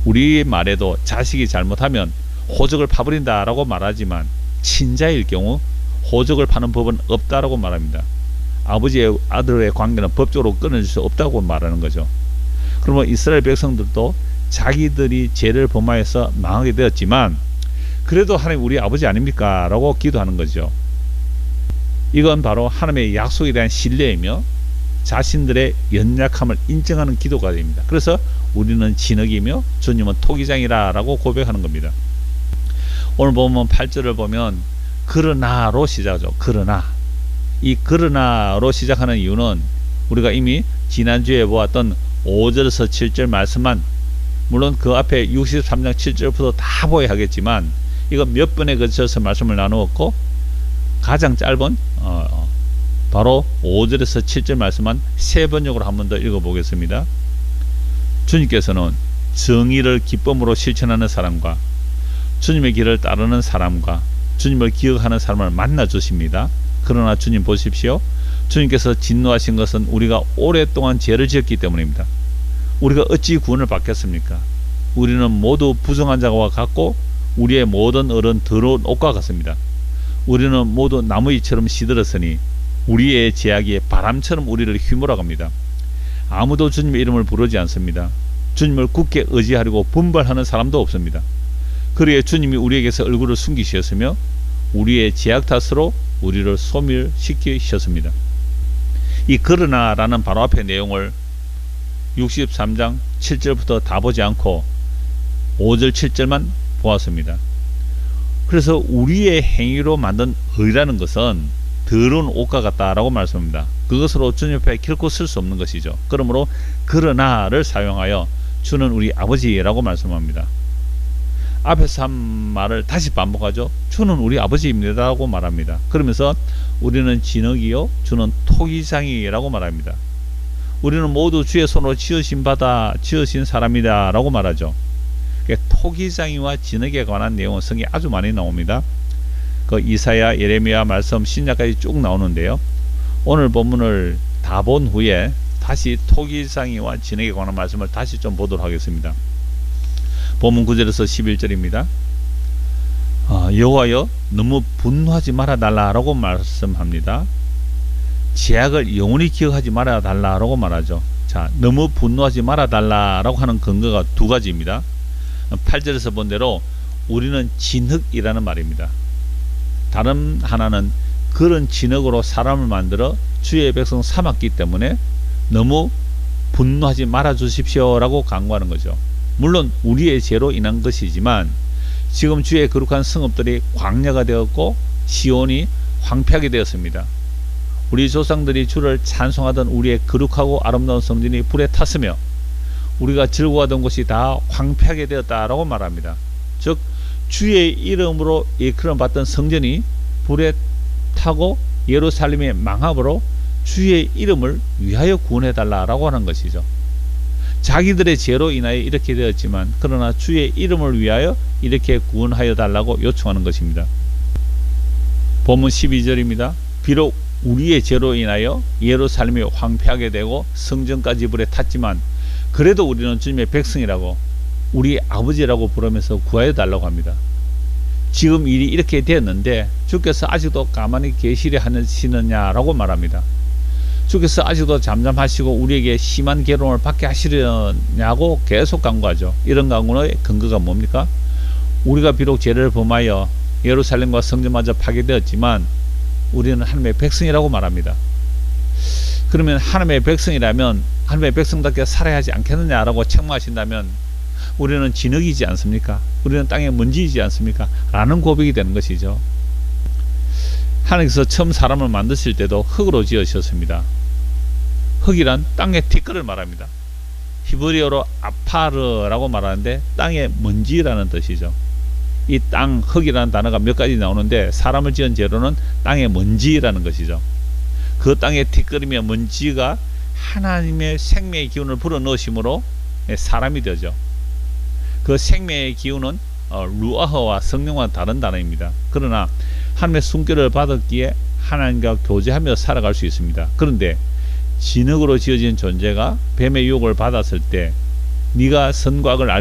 우리 말에도 자식이 잘못하면 호적을 파버린다라고 말하지만 친자일 경우 호적을 파는 법은 없다라고 말합니다. 아버지의 아들의 관계는 법적으로 끊어질 수 없다고 말하는 거죠. 그러면 이스라엘 백성들도 자기들이 죄를 범하여서 망하게 되었지만 그래도 하나님 우리 아버지 아닙니까? 라고 기도하는 거죠. 이건 바로 하나님의 약속에 대한 신뢰이며 자신들의 연약함을 인정하는 기도가 됩니다. 그래서 우리는 진흙이며 주님은 토기장이라 라고 고백하는 겁니다. 오늘 보면 8절을 보면 그러나로 시작하죠. 그러나. 이 그러나로 시작하는 이유는 우리가 이미 지난주에 보았던 5절에서 7절 말씀만, 물론 그 앞에 63장 7절부터 다 보아야 하겠지만 이거 몇 번에 걸쳐서 말씀을 나누었고 가장 짧은 바로 5절에서 7절 말씀만 세 번역으로 한 번 더 읽어보겠습니다. 주님께서는 정의를 기쁨으로 실천하는 사람과 주님의 길을 따르는 사람과 주님을 기억하는 사람을 만나 주십니다. 그러나 주님 보십시오. 주님께서 진노하신 것은 우리가 오랫동안 죄를 지었기 때문입니다. 우리가 어찌 구원을 받겠습니까? 우리는 모두 부정한 자와 같고 우리의 모든 얼은 더러운 옷과 같습니다. 우리는 모두 나무잎처럼 시들었으니 우리의 죄악이 바람처럼 우리를 휘몰아갑니다. 아무도 주님의 이름을 부르지 않습니다. 주님을 굳게 의지하려고 분발하는 사람도 없습니다. 그리에 주님이 우리에게서 얼굴을 숨기셨으며 우리의 죄악 탓으로 우리를 소멸시키셨습니다. 이 그러나 라는 바로 앞의 내용을 63장 7절부터 다 보지 않고 5절 7절만 보았습니다. 그래서 우리의 행위로 만든 의라는 것은 더러운 옷과 같다라고 말씀합니다. 그것으로 주님 앞에 결코 쓸 수 없는 것이죠. 그러므로 그러나를 사용하여 주는 우리 아버지라고 말씀합니다. 앞에서 한 말을 다시 반복하죠. 주는 우리 아버지입니다라고 말합니다. 그러면서 우리는 진흙이요 주는 토기장이라고 말합니다. 우리는 모두 주의 손으로 지으신 바다 지으신 사람이다 라고 말하죠. 토기장이와 진흙에 관한 내용은 성경에 아주 많이 나옵니다. 그 이사야, 예레미야 말씀, 신약까지 쭉 나오는데요. 오늘 본문을 다 본 후에 다시 토기장이와 진흙에 관한 말씀을 다시 좀 보도록 하겠습니다. 본문 9절에서 11절입니다. 여호와여 너무 분노하지 말아 달라라고 말씀합니다. 죄악을 영원히 기억하지 말아 달라라고 말하죠. 자, 너무 분노하지 말아 달라라고 하는 근거가 두 가지입니다. 8절에서 본 대로 우리는 진흙이라는 말입니다. 다른 하나는 그런 진흙으로 사람을 만들어 주의 백성 삼았기 때문에 너무 분노하지 말아 주십시오 라고 간구하는 거죠. 물론 우리의 죄로 인한 것이지만 지금 주의 거룩한 성읍들이 광야가 되었고 시온이 황폐하게 되었습니다. 우리 조상들이 주를 찬송하던 우리의 거룩하고 아름다운 성전이 불에 탔으며 우리가 즐거워하던 곳이 다 황폐하게 되었다라고 말합니다. 즉 주의 이름으로 일컬음 받던 성전이 불에 타고 예루살렘의 망함으로 주의 이름을 위하여 구원해 달라라고 하는 것이죠. 자기들의 죄로 인하여 이렇게 되었지만 그러나 주의 이름을 위하여 이렇게 구원하여 달라고 요청하는 것입니다. 본문 12절입니다. 비록 우리의 죄로 인하여 예루살렘이 황폐하게 되고 성전까지 불에 탔지만 그래도 우리는 주님의 백성이라고 우리 아버지라고 부르면서 구하여 달라고 합니다. 지금 일이 이렇게 되었는데 주께서 아직도 가만히 계시려 하시느냐라고 말합니다. 주께서 아직도 잠잠하시고 우리에게 심한 괴로움을 받게 하시려냐고 계속 간구하죠. 이런 간구의 근거가 뭡니까? 우리가 비록 죄를 범하여 예루살렘과 성전마저 파괴되었지만 우리는 하나님의 백성이라고 말합니다. 그러면 하나님의 백성이라면 하나님의 백성답게 살아야 하지 않겠느냐라고 책망하신다면 우리는 진흙이지 않습니까? 우리는 땅의 먼지이지 않습니까? 라는 고백이 되는 것이죠. 하나님께서 처음 사람을 만드실 때도 흙으로 지으셨습니다. 흙이란 땅의 티끌을 말합니다. 히브리어로 아파르라고 말하는데 땅의 먼지라는 뜻이죠. 이 땅, 흙이라는 단어가 몇 가지 나오는데 사람을 지은 재료는 땅의 먼지라는 것이죠. 그 땅의 티끌이며 먼지가 하나님의 생명의 기운을 불어넣으심으로 사람이 되죠. 그 생명의 기운은 루아흐와 성령과 다른 단어입니다. 그러나 하나님의 숨결을 받았기에 하나님과 교제하며 살아갈 수 있습니다. 그런데 진흙으로 지어진 존재가 뱀의 유혹을 받았을 때 네가 선과 악을